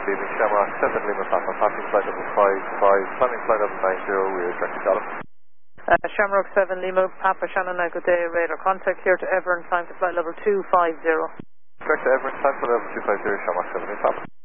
evening, Shamrock 7 Lima Papa, passing flight level 55, climbing flight level 90, we are directed Dallas. Shamrock 7 Lima Papa, Shannon, good day, radar contact here to Everett, time to flight level 250. Direct to Everett, time for level 250, Shamrock 7 Lima Papa.